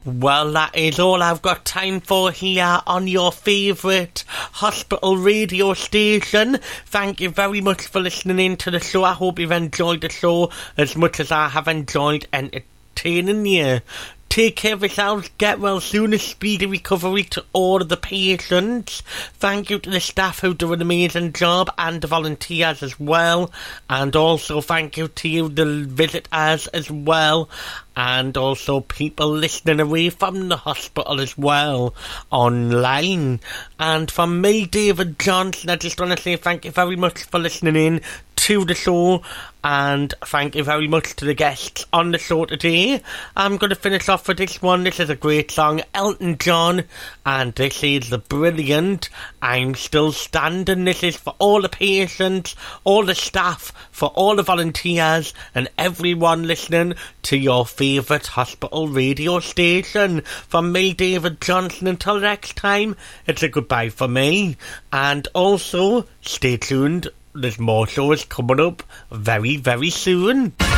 Well, that is all I've got time for here on your favourite hospital radio station. Thank you very much for listening in to the show. I hope you've enjoyed the show as much as I have enjoyed entertaining you. Take care of yourselves, get well soon, a speedy recovery to all of the patients. Thank you to the staff who do an amazing job and the volunteers as well. And also thank you to you, the visitors as well. And also people listening away from the hospital as well, online. And from me, David Johnson, I just want to say thank you very much for listening in to the show. And thank you very much to the guests on the show today. I'm going to finish off with this one. This is a great song, Elton John. And this is the brilliant I'm Still Standing. This is for all the patients, all the staff, for all the volunteers, and everyone listening to your favourite hospital radio station. From me, David Johnson, until next time, it's a goodbye for me. And also, stay tuned. There's more shows coming up very, very soon.